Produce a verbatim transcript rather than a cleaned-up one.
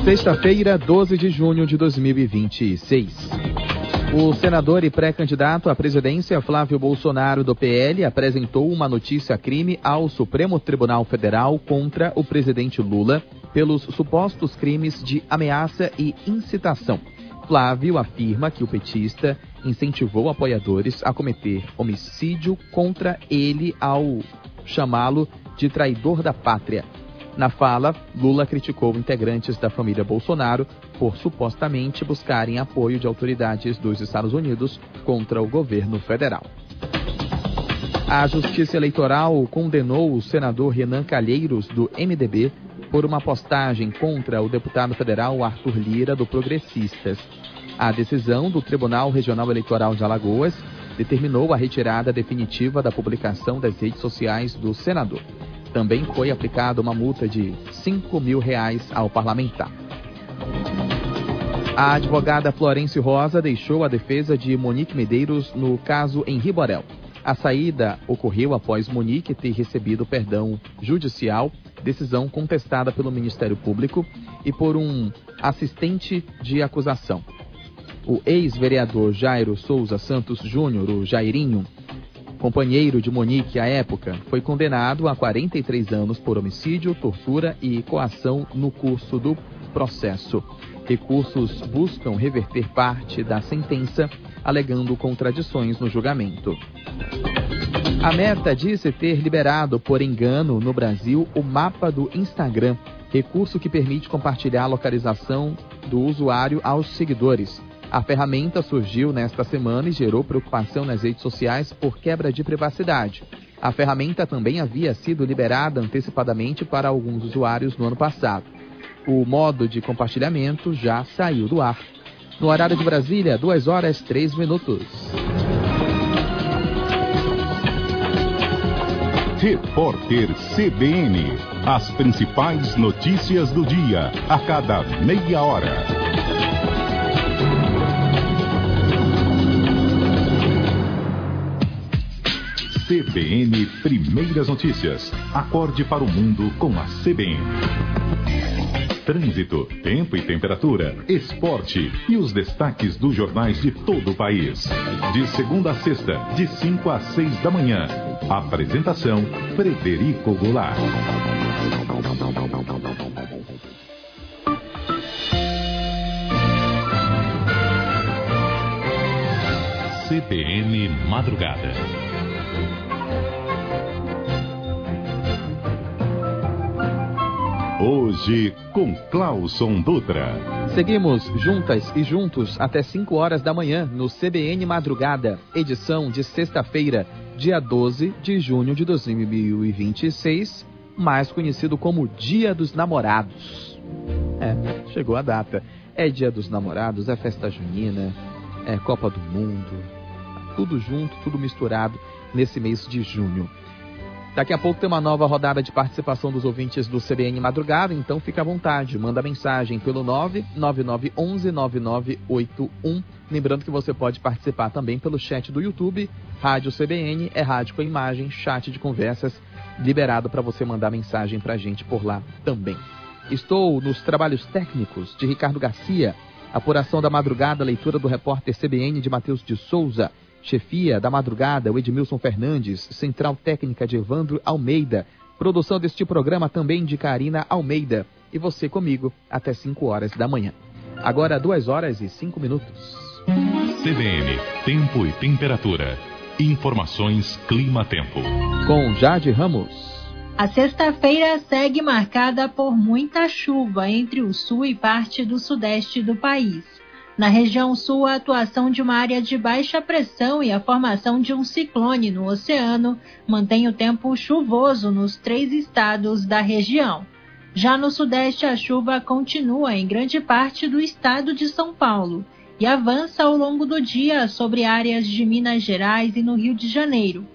Sexta-feira, doze de junho de dois mil e vinte e seis. O senador e pré-candidato à presidência Flávio Bolsonaro, do P L, apresentou uma notícia-crime ao Supremo Tribunal Federal contra o presidente Lula pelos supostos crimes de ameaça e incitação. Flávio afirma que o petista incentivou apoiadores a cometer homicídio contra ele ao chamá-lo de traidor da pátria. Na fala, Lula criticou integrantes da família Bolsonaro por supostamente buscarem apoio de autoridades dos Estados Unidos contra o governo federal. A Justiça Eleitoral condenou o senador Renan Calheiros, do M D B, por uma postagem contra o deputado federal Arthur Lira, do Progressistas. A decisão do Tribunal Regional Eleitoral de Alagoas determinou a retirada definitiva da publicação das redes sociais do senador. Também foi aplicada uma multa de cinco mil reais ao parlamentar. A advogada Florence Rosa deixou a defesa de Monique Medeiros no caso Henri Borel. A saída ocorreu após Monique ter recebido perdão judicial, decisão contestada pelo Ministério Público e por um assistente de acusação. O ex-vereador Jairo Souza Santos Júnior, o Jairinho, companheiro de Monique à época, foi condenado a quarenta e três anos por homicídio, tortura e coação no curso do processo. Recursos buscam reverter parte da sentença, alegando contradições no julgamento. A Meta disse ter liberado, por engano, no Brasil, o mapa do Instagram, recurso que permite compartilhar a localização do usuário aos seguidores. A ferramenta surgiu nesta semana e gerou preocupação nas redes sociais por quebra de privacidade. A ferramenta também havia sido liberada antecipadamente para alguns usuários no ano passado. O modo de compartilhamento já saiu do ar. No horário de Brasília, duas horas e três minutos. Repórter C B N. As principais notícias do dia, a cada meia hora. C B N Primeiras Notícias. Acorde para o mundo com a C B N. Trânsito, tempo e temperatura, esporte e os destaques dos jornais de todo o país. De segunda a sexta, de cinco às seis da manhã. Apresentação, Frederico Goulart. C B N Madrugada. Hoje com Clauson Dutra. Seguimos juntas e juntos até cinco horas da manhã no C B N Madrugada, edição de sexta-feira, dia doze de junho de dois mil e vinte e seis, mais conhecido como Dia dos Namorados. É, chegou a data. É Dia dos Namorados, é festa junina, é Copa do Mundo, tudo junto, tudo misturado nesse mês de junho. Daqui a pouco tem uma nova rodada de participação dos ouvintes do C B N Madrugada, então fica à vontade, manda mensagem pelo nove nove nove um um nove nove oito um. Lembrando que você pode participar também pelo chat do YouTube, Rádio C B N, é rádio com imagem, chat de conversas, liberado para você mandar mensagem pra gente por lá também. Estou nos trabalhos técnicos de Ricardo Garcia, apuração da madrugada, leitura do repórter C B N de Matheus de Souza, chefia da madrugada, o Edmilson Fernandes, central técnica de Evandro Almeida, produção deste programa também de Karina Almeida, e você comigo até cinco horas da manhã. Agora duas horas e cinco minutos. C B N, tempo e temperatura. Informações Clima-Tempo. Com Jade Ramos. A sexta-feira segue marcada por muita chuva entre o sul e parte do sudeste do país. Na região sul, a atuação de uma área de baixa pressão e a formação de um ciclone no oceano mantém o tempo chuvoso nos três estados da região. Já no sudeste, a chuva continua em grande parte do estado de São Paulo e avança ao longo do dia sobre áreas de Minas Gerais e no Rio de Janeiro.